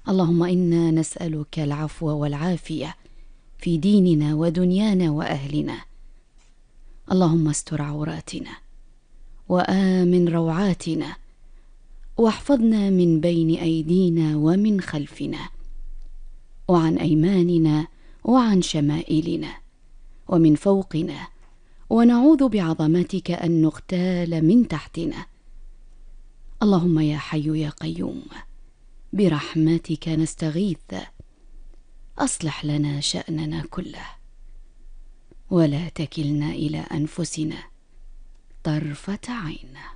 اللهم إنا نسألك العفو والعافية في ديننا ودنيانا وأهلنا. اللهم استر عوراتنا وآمن روعاتنا، واحفظنا من بين أيدينا ومن خلفنا وعن أيماننا وعن شمائلنا ومن فوقنا، ونعوذ بعظمتك أن نغتال من تحتنا. اللهم يا حي يا قيوم، برحمتك نستغيث، أصلح لنا شأننا كله ولا تكلنا إلى أنفسنا طرفة عين.